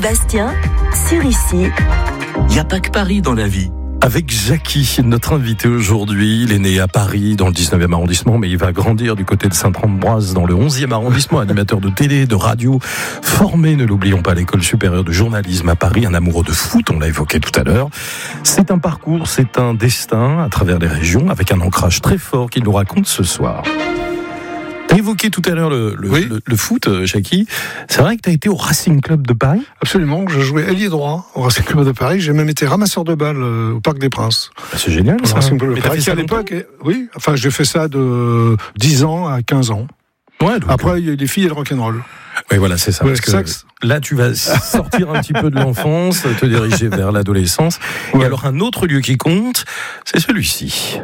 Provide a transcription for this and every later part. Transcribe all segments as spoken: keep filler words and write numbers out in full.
Bastien, sur Ici. Il n'y a pas que Paris dans la vie. Avec Jackie, notre invité aujourd'hui. Il est né à Paris, dans le dix-neuvième arrondissement, mais il va grandir du côté de Saint-Ambroise, dans le onzième arrondissement, animateur de télé, de radio, formé, ne l'oublions pas, à l'école supérieure de journalisme à Paris, un amoureux de foot, on l'a évoqué tout à l'heure. C'est un parcours, c'est un destin à travers les régions, avec un ancrage très fort qu'il nous raconte ce soir. Tu as évoqué tout à l'heure le, le, oui. le, le foot, Jackie. C'est vrai que tu as été au Racing Club de Paris ? Absolument, je jouais ailier droit au Racing Club de Paris. J'ai même été ramasseur de balles euh, au Parc des Princes. Ah, c'est génial, ça. Racing Club de Paris, qui à l'époque, oui, enfin j'ai fait ça de dix ans à quinze ans. Ouais, donc après, il y a les filles et le rock'n'roll. Oui, voilà, c'est ça. Ouais, parce que sax. Là, tu vas sortir un petit peu de l'enfance, te diriger vers l'adolescence. Ouais. Et alors, un autre lieu qui compte, c'est celui-ci.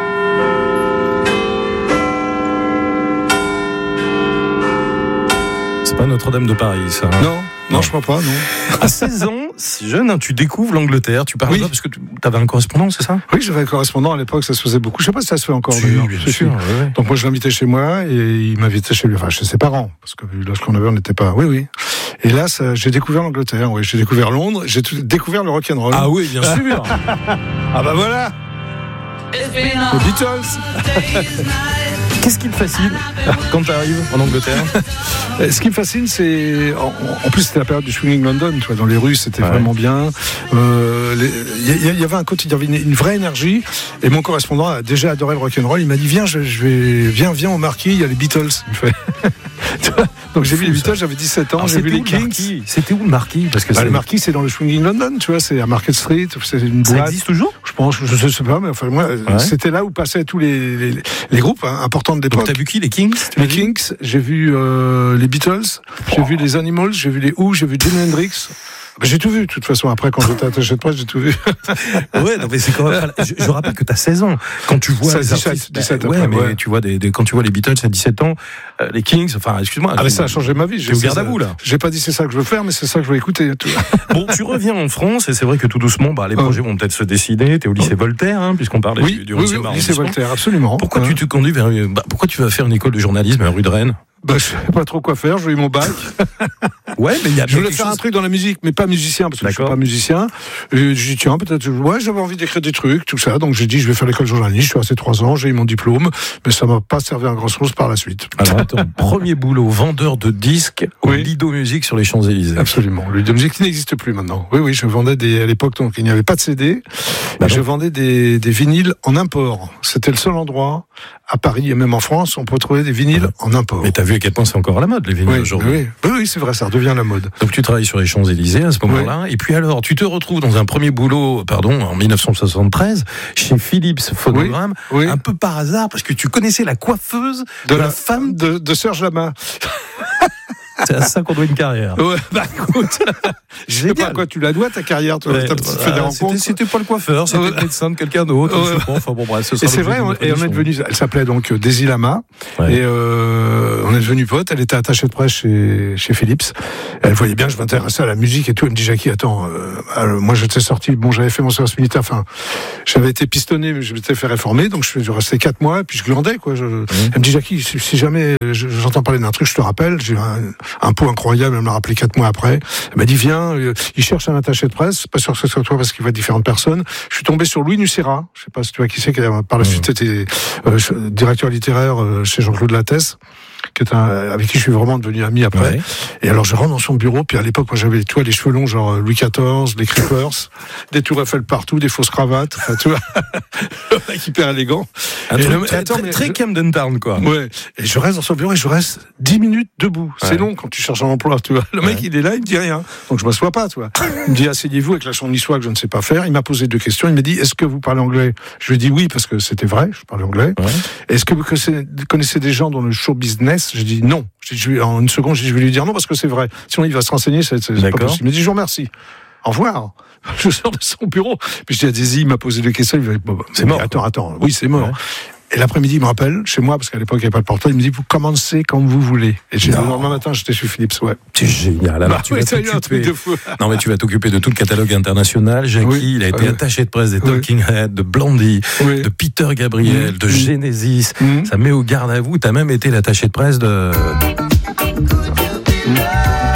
C'est pas Notre-Dame de Paris, ça. Non, non, non, je crois pas, non. À seize ans, si jeune, hein, tu découvres l'Angleterre. Tu parles oui. là parce que tu avais un correspondant, c'est ça ? Oui, j'avais un correspondant à l'époque, ça se faisait beaucoup. Je sais pas si ça se fait encore. Si, bien sûr. sûr. Ouais, ouais. Donc moi, je l'invitais chez moi et il m'invitait chez lui, enfin chez ses parents, parce que lorsqu'on avait, on n'était pas. Oui, oui. Et là, ça, j'ai découvert l'Angleterre. Oui, j'ai découvert Londres. J'ai t- découvert le rock'n'roll. Ah oui, bien sûr. Ah bah voilà. Les Beatles. Qu'est-ce qui te fascine quand tu arrives en Angleterre ? Ce qui me fascine, c'est en, en plus c'était la période du swinging London, tu vois, dans les rues, c'était ouais. vraiment bien. Il euh, y, y avait un côté, il y avait une, une vraie énergie. Et mon correspondant a déjà adoré le rock'n'roll. Il m'a dit viens, je, je vais, viens, viens au Marquis, il y a les Beatles. Il me fait. Donc j'ai vu les Beatles, j'avais dix-sept ans, alors, j'ai vu les Kings. C'était où le Marquis ? Parce que bah, le Marquis, c'est dans le swinging London, tu vois, c'est à Market Street, c'est une boîte. Ça existe toujours ? Je pense, je sais, sais pas, mais enfin moi, ouais. c'était là où passaient tous les les, les groupes hein, importants de l'époque. Donc t'as vu qui ? Les Kings ? Les Kings, j'ai vu euh, les Beatles, j'ai oh. vu les Animals, j'ai vu les Who, j'ai vu Jimi Hendrix. J'ai tout vu, de toute façon. Après, quand j'étais attaché de presse, j'ai tout vu. Ouais, non, mais c'est quand même. Je, je rappelle que t'as seize ans. Quand tu vois les artistes. dix-sept, ouais, après, mais ouais. tu vois des, des, quand tu vois les Beatles à dix-sept ans, euh, les Kings, enfin, excuse-moi. Ah, mais ça a changé ma vie. J'ai garde à vous, là. J'ai pas dit c'est ça que je veux faire, mais c'est ça que je veux écouter. Tout. Bon, tu reviens en France, et c'est vrai que tout doucement, bah, les projets vont peut-être se décider. T'es au lycée Voltaire, hein, puisqu'on parlait oui, du, du oui, oui, lycée Voltaire, absolument. Pourquoi ouais. tu te conduis vers, bah, pourquoi tu vas faire une école de journalisme à rue de Rennes? Bah, je sais pas trop quoi faire, j'ai eu mon bac. Ouais, mais il y a je voulais faire chose... un truc dans la musique, mais pas musicien, parce que D'accord. je suis pas musicien. Et j'ai dit, tiens, peut-être, ouais, j'avais envie d'écrire des trucs, tout ça. Donc j'ai dit, je vais faire l'école de journalisme. Je suis resté trois ans, j'ai eu mon diplôme, mais ça m'a pas servi à grand chose par la suite. Alors, attends, premier boulot, vendeur de disques oui. au Lido Musique sur les Champs-Élysées. Absolument. Le Lido Musique qui n'existe plus maintenant. Oui, oui, je vendais des, à l'époque, donc il n'y avait pas de C D. Bah je vendais des, des vinyles en import. C'était le seul endroit à Paris et même en France, on peut trouver des vinyles ah. en import. Mais t'as vu à quel point c'est encore à la mode, les vinyles oui, aujourd'hui. Oui, oui, oui, c'est vrai, ça redevient la mode. Donc tu travailles sur les Champs-Élysées à ce moment-là, oui. et puis alors, tu te retrouves dans un premier boulot, pardon, en dix-neuf cent soixante-treize, chez Philips Phonogramme, oui, oui. un peu par hasard, parce que tu connaissais la coiffeuse de, de la, la femme de, de Serge Lama. C'est à ça qu'on doit une carrière. Ouais, bah écoute, je sais pas à quoi tu la dois ta carrière, toi. Ouais, t'as voilà, fait des rencontres. C'était, c'était pas le coiffeur, c'était ouais. le médecin de quelqu'un d'autre. Ouais. Bon, enfin bon, bref, ce sera et c'est vrai, on, et on est devenu. Elle s'appelait donc Daisy Lama, ouais. et euh, on est devenu potes. Elle était attachée de presse chez chez Philips. Elle voyait bien que je m'intéressais à la musique et tout. Elle me dit, Jackie, attends, euh, alors, moi j'étais sorti. Bon, j'avais fait mon service militaire. Enfin, j'avais été pistonné, mais je m'étais fait réformer. Donc je suis resté quatre mois, et puis je glandais quoi. Je, mmh. Elle me dit, Jackie, si, si jamais j'entends parler d'un truc, je te rappelle. J'ai un, un pot incroyable. Elle me l'a rappelé quatre mois après. Elle m'a dit, viens, euh, il cherche un attaché de presse. Pas sûr que ce soit toi parce qu'il voit différentes personnes. Je suis tombé sur Louis Nucera. Je sais pas si tu vois qui c'est, qui a par la mmh. suite été euh, directeur littéraire euh, chez Jean-Claude Lattès, qui est un, avec qui je suis vraiment devenu ami après. Ouais. Et alors je rentre dans son bureau, puis à l'époque, moi j'avais, tu vois, les cheveux longs, genre Louis quatorze, des creepers, des tours Eiffel partout, des fausses cravates, enfin, tu vois, le mec hyper élégant. Un truc le, très, attends, très, très Camden Town, quoi. Ouais. Et je reste dans son bureau et je reste dix minutes debout. Ouais. C'est long quand tu cherches un emploi, tu vois. Le mec, ouais. il est là, il me dit rien. Donc je m'assois pas, tu vois. Il me dit, asseyez-vous avec l'accent niçois que je ne sais pas faire. Il m'a posé deux questions. Il m'a dit, est-ce que vous parlez anglais? Je lui ai dit oui, parce que c'était vrai, je parlais anglais. Ouais. Est-ce que vous connaissez des gens dans le show business? J'ai dit non. J'ai dit, en une seconde, j'ai dit, je vais lui dire non parce que c'est vrai. Sinon, il va se renseigner, c'est, c'est pas possible. Il m'a dit, je vous remercie. Au revoir. Je sors de son bureau. Puis je dis à Daisy, il m'a posé des questions. Il m'a dit, bon, c'est mort. Attends, attends. Oui, c'est mort. Ouais. Et l'après-midi, il me rappelle, chez moi, parce qu'à l'époque, il n'y avait pas le portable, il me dit, vous commencez quand vous voulez. Et j'ai, le lendemain matin, j'étais chez Philips, ouais. C'est génial. Alors, bah, tu, oui, vas t'occuper... de fou. Non, mais tu vas t'occuper de tout le catalogue international. Jackie, oui, il a été oui. attaché de presse des Talking oui. Heads, de Blondie, oui. de Peter Gabriel, mmh. de Genesis. Mmh. Ça met au garde à vous. T'as même été l'attaché de presse de... Mmh.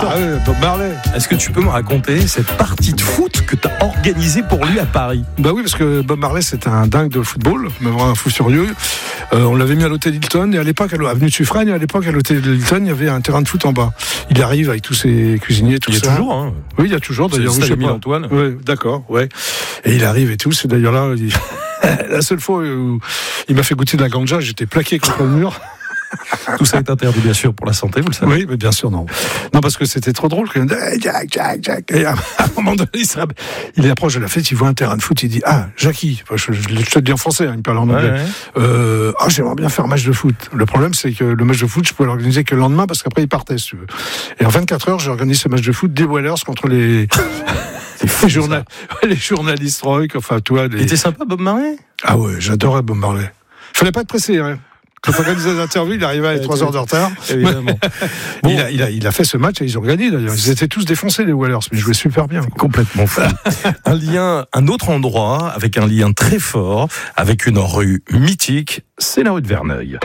sûr. Ah ouais, Bob Marley. Est-ce que tu peux me raconter cette partie de foot que tu as organisée pour lui à Paris? Bah oui, parce que Bob Marley, c'était un dingue de football, mais vraiment un fou furieux. Euh, on l'avait mis à l'hôtel Hilton, et à l'époque, à l'avenue de Suffren, et à l'époque, à l'hôtel Hilton, il y avait un terrain de foot en bas. Il arrive avec tous ses cuisiniers, tout ça. Il y a toujours, hein. Oui, il y a toujours, d'ailleurs. C'est oui, le je sais pas. Antoine. Ouais, d'accord, ouais. Et il arrive et tout, c'est d'ailleurs là, il... la seule fois où il m'a fait goûter de la ganja, j'étais plaqué contre le mur. Tout ça est interdit, bien sûr, pour la santé, vous le savez. Oui, mais bien sûr, non. Non, parce que c'était trop drôle. Quand hey, Jack, Jack, Jack. Et à un moment donné, il, se... il approche de la fête, il voit un terrain de foot, il dit ah, Jackie. Enfin, je, je, je te le dis en français, hein, il me parle en anglais. Ouais, ouais. Euh, ah, j'aimerais bien faire un match de foot. Le problème, c'est que le match de foot, je pouvais l'organiser que le lendemain, parce qu'après, il partait, si tu veux. Et en vingt-quatre heures, j'ai organisé ce match de foot des Whalers contre les. les, journal... les journalistes rock, enfin, toi. Les... Il était sympa, Bob Marley? Ah ouais, j'adorais Bob Marley. Fallait pas être pressé, hein. Quand on organisait des interviews, il arrivait avec trois heures de retard. Évidemment. Bon. Il, a, il, a, il a fait ce match et ils ont gagné d'ailleurs. Ils étaient tous défoncés, les Whalers, mais ils jouaient super bien. Complètement fou. Un lien, un autre endroit avec un lien très fort, avec une rue mythique, c'est la rue de Verneuil.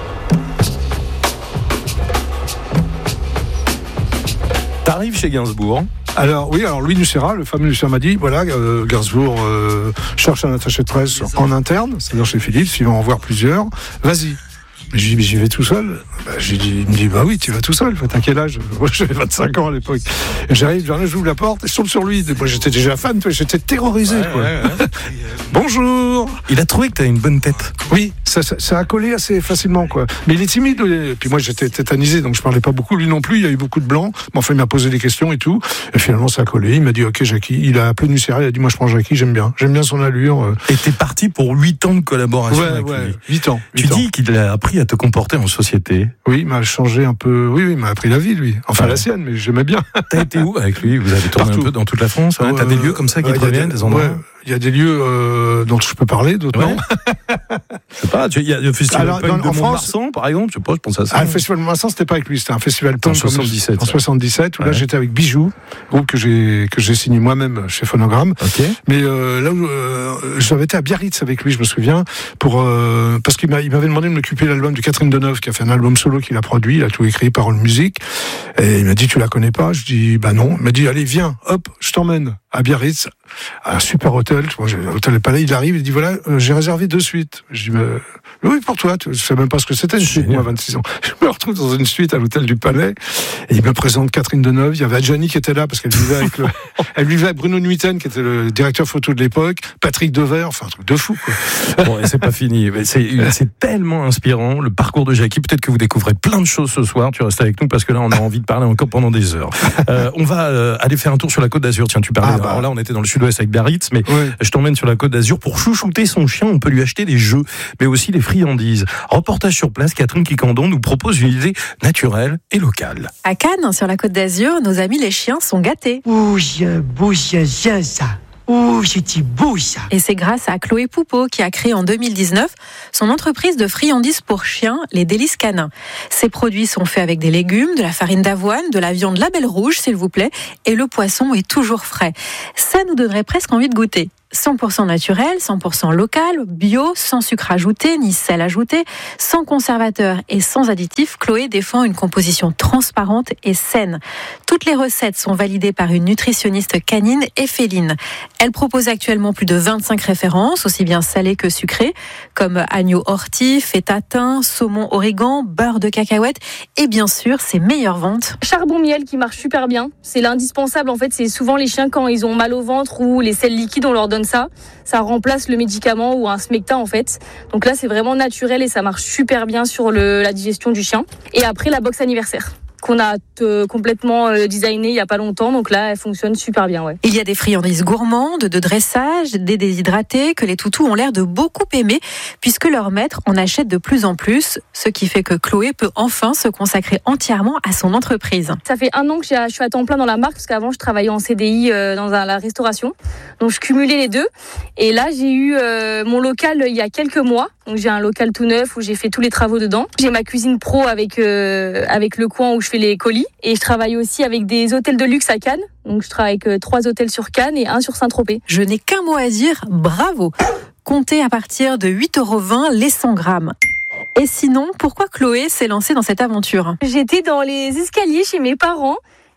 T'arrives chez Gainsbourg. Alors oui, alors Louis Nucera, le fameux Nucera m'a dit, voilà, euh, Gainsbourg euh, cherche un attaché de presse en interne, c'est-à-dire chez Philips, il va en voir plusieurs, vas-y. Mais je lui dis, mais j'y vais tout seul. Bah, j'ai dit, il me dit, bah oui, tu vas tout seul. T'as quel âge? Moi, j'avais vingt-cinq ans à l'époque. Et j'arrive, j'ouvre la porte, et je tombe sur lui. Moi, j'étais déjà fan, j'étais terrorisé. Ouais, quoi. Ouais, ouais. Bonjour. Il a trouvé que t'as une bonne tête. Oui, ça, ça, ça a collé assez facilement, quoi. Mais il est timide. Et puis moi, j'étais tétanisé, donc je parlais pas beaucoup. Lui non plus, il y a eu beaucoup de blancs. Mais enfin, il m'a posé des questions et tout. Et finalement, ça a collé. Il m'a dit, ok, Jackie. Il a appelé Nucera, il a dit, moi, je prends Jackie, j'aime bien. J'aime bien son allure. Et t'es parti pour huit ans de collaboration ouais, avec ouais, lui. huit ans. Tu dis ans. Qu'il a appris à te comporter en société. Oui, il m'a changé un peu. Oui, oui, il m'a appris la vie, lui. Enfin, ouais. La sienne, mais j'aimais bien. T'as été où avec lui? Vous avez tourné Partout. Un peu dans toute la France, hein. euh, T'as des lieux comme ça qui ouais, te reviennent, des, des endroits? Ouais. Il y a des lieux euh, dont je peux parler, d'autres ouais. non. Je sais pas, il y a le festival Alors, punk dans, de Mont-de-Marsan, par exemple, je sais pas, je pense à ça. Ah, le festival de Mont-de-Marsan, c'était pas avec lui, c'était un festival punk en soixante-dix-sept. En soixante-dix-sept, où ouais. Là j'étais avec Bijoux, groupe que j'ai que j'ai signé moi-même chez Phonogramme. Okay. Mais euh, là où euh, j'avais été à Biarritz avec lui, je me souviens, pour euh, parce qu'il m'a, il m'avait demandé de m'occuper de l'album de Catherine Deneuve, qui a fait un album solo qu'il a produit, il a tout écrit, paroles, musique. Et il m'a dit, tu la connais pas? Je dis, bah non. Il m'a dit, allez, viens, hop, je t'emmène à Biarritz, à un super hôtel. Moi, j'ai l'hôtel Le Palais. Il arrive, il dit, voilà, euh, j'ai réservé deux suites. Je dis, mais oui, pour toi. Je sais même pas ce que c'était une suite, moi, vingt-six ans. Je me retrouve dans une suite à l'hôtel du Palais. Et il me présente Catherine Deneuve. Il y avait Adjani qui était là parce qu'elle vivait avec le, elle vivait avec Bruno Nuiten, qui était le directeur photo de l'époque, Patrick Devers, enfin, un truc de fou, quoi. Bon, et c'est pas fini. C'est, c'est tellement inspirant, le parcours de Jackie. Peut-être que vous découvrez plein de choses ce soir. Tu restes avec nous parce que là, on a envie de parler encore pendant des heures. Euh, on va euh, aller faire un tour sur la Côte d'Azur. Tiens, tu parlais. Ah bah. Alors là, on était dans le sud-ouest avec Biarritz, mais ouais. Je t'emmène sur la Côte d'Azur pour chouchouter son chien. On peut lui acheter des jeux, mais aussi des friandises. Reportage sur place, Catherine Quicandon nous propose une idée naturelle et locale. À Cannes, sur la Côte d'Azur, nos amis les chiens sont gâtés. Ouh, beau chien, ça. Ouh, c'est beau ça. Et c'est grâce à Chloé Poupeau qui a créé en deux mille dix-neuf son entreprise de friandises pour chiens, les Délices Canins. Ces produits sont faits avec des légumes, de la farine d'avoine, de la viande label rouge, s'il vous plaît, et le poisson est toujours frais. Ça nous donnerait presque envie de goûter. cent pour cent naturel, cent pour cent local, bio, sans sucre ajouté ni sel ajouté, sans conservateur et sans additifs, Chloé défend une composition transparente et saine. Toutes les recettes sont validées par une nutritionniste canine et féline. Elle propose actuellement plus de vingt-cinq références, aussi bien salées que sucrées, comme agneau ortie, feta thym, saumon origan, beurre de cacahuète et bien sûr ses meilleures ventes. Charbon miel qui marche super bien, c'est l'indispensable en fait, c'est souvent les chiens quand ils ont mal au ventre ou les sels liquides on leur donne ça, ça remplace le médicament ou un smecta en fait. Donc là c'est vraiment naturel et ça marche super bien sur le, la digestion du chien. Et après la box anniversaire qu'on a euh, complètement euh, designé il y a pas longtemps, donc là elle fonctionne super bien. Ouais. Il y a des friandises gourmandes, de dressage, des déshydratés que les toutous ont l'air de beaucoup aimer puisque leur maître en achète de plus en plus, ce qui fait que Chloé peut enfin se consacrer entièrement à son entreprise. Ça fait un an que je suis à temps plein dans la marque parce qu'avant je travaillais en C D I euh, dans un, la restauration, donc je cumulais les deux et là j'ai eu euh, mon local il y a quelques mois. Donc j'ai un local tout neuf où j'ai fait tous les travaux dedans. J'ai ma cuisine pro avec euh, avec le coin où je fais les colis et je travaille aussi avec des hôtels de luxe à Cannes. Donc je travaille avec euh, trois hôtels sur Cannes et un sur Saint-Tropez. Je n'ai qu'un mot à dire, bravo. Comptez à partir de huit euros vingt les cent grammes. Et sinon, pourquoi Chloé s'est lancée dans cette aventure ? J'étais dans les escaliers chez mes parents.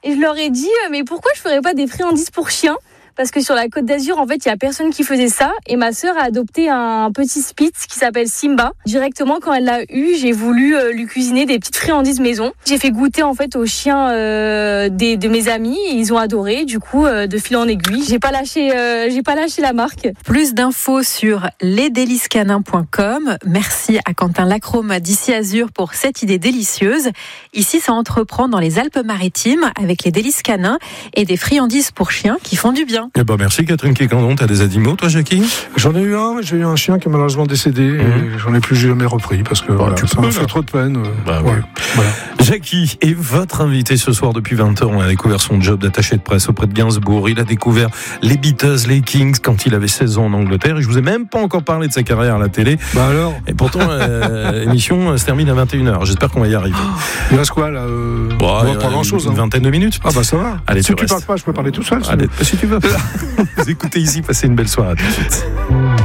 Et je leur ai dit, mais pourquoi je ferais pas des friandises pour chiens ? Parce que sur la Côte d'Azur, en fait, il y a personne qui faisait ça. Et ma sœur a adopté un petit Spitz qui s'appelle Simba. Directement, quand elle l'a eu, j'ai voulu euh, lui cuisiner des petites friandises maison. J'ai fait goûter, en fait, aux chiens euh, des, de mes amis. Et ils ont adoré. Du coup, euh, de fil en aiguille, j'ai pas lâché, euh, j'ai pas lâché la marque. Plus d'infos sur les délices canins point com. Merci à Quentin Lacrome d'Ici Azur pour cette idée délicieuse. Ici, ça entreprend dans les Alpes-Maritimes avec les délices canins et des friandises pour chiens qui font du bien. Eh ben merci Catherine Quécandon, t'as des animaux toi Jackie ? J'en ai eu un, j'ai eu un chien qui est malheureusement décédé mmh. et j'en ai plus jamais repris parce que bah, voilà, ça m'a fait trop de peine. Bah, ouais. oui. Voilà. Jackie est votre invité ce soir depuis vingt heures. On a découvert son job d'attaché de presse auprès de Gainsbourg. Il a découvert les Beatles, les Kings quand il avait seize ans en Angleterre. Et je vous ai même pas encore parlé de sa carrière à la télé. Bah alors. Et pourtant l'émission se termine à vingt et une heures. J'espère qu'on va y arriver. Il reste quoi là euh... bon, bon, Pas grand chose. Une hein. vingtaine de minutes. Ah bah ça va. Allez, si tu, tu parles pas, je peux parler tout seul. Allez, si tu veux. Vous écoutez Ici, passez une belle soirée. À tout de suite.